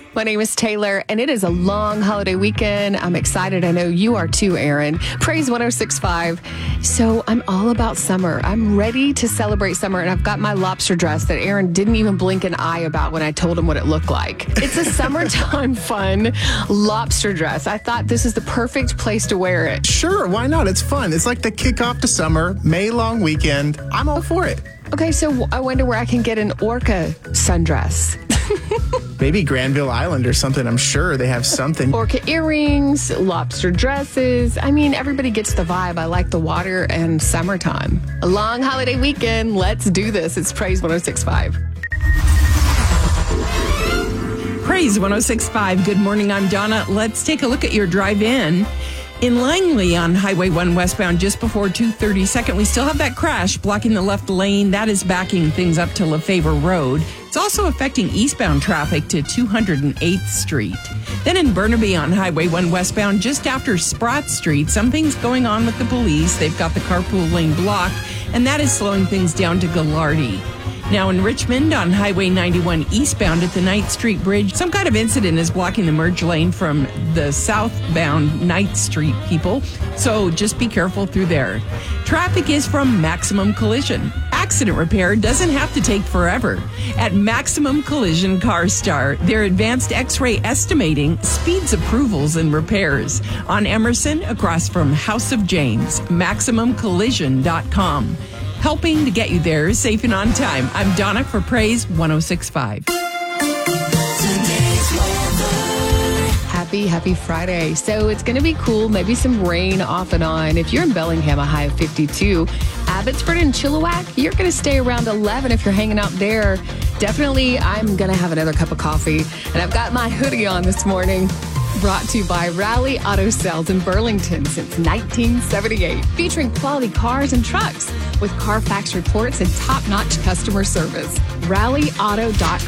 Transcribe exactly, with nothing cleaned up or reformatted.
My name is Taylor, and it is a long holiday weekend. I'm excited. I know you are too, Aaron. Praise one oh six point five. So I'm all about summer. I'm ready to celebrate summer, and I've got my lobster dress that Aaron didn't even blink an eye about when I told him what it looked like. It's a summertime fun lobster dress. I thought this is the perfect place to wear it. Sure, why not? It's fun. It's like the kickoff to summer, May long weekend. I'm all for it. Okay, so I wonder where I can get an orca sundress. Maybe Granville Island or something. I'm sure they have something. Orca earrings, lobster dresses. I mean, everybody gets the vibe. I like the water and summertime. A long holiday weekend. Let's do this. It's Praise one oh six point five. Praise one oh six point five. Good morning. I'm Donna. Let's take a look at your drive in. In Langley on Highway one westbound just before two thirty-second, we still have that crash blocking the left lane. That is backing things up to Lefevre Road. It's also affecting eastbound traffic to two hundred eighth Street. Then in Burnaby on Highway one westbound just after Sprott Street, something's going on with the police. They've got the carpool lane blocked, and that is slowing things down to Gallardi. Now in Richmond on Highway ninety-one eastbound at the Ninth Street Bridge, some kind of incident is blocking the merge lane from the southbound Ninth Street people, so just be careful through there. Traffic is from Maximum Collision. Accident repair doesn't have to take forever. At Maximum Collision Car Star, their advanced X-ray estimating speeds approvals and repairs. On Emerson, across from House of James, maximum collision dot com. Helping to get you there safe and on time. I'm Donna for Praise one oh six point five. Happy, happy Friday. So it's going to be cool. Maybe some rain off and on. If you're in Bellingham, a high of fifty-two. Abbotsford and Chilliwack, you're going to stay around eleven if you're hanging out there. Definitely, I'm going to have another cup of coffee. And I've got my hoodie on this morning. Brought to you by Rally Auto Sales in Burlington since nineteen seventy-eight. Featuring quality cars and trucks with Carfax reports and top-notch customer service. rally auto dot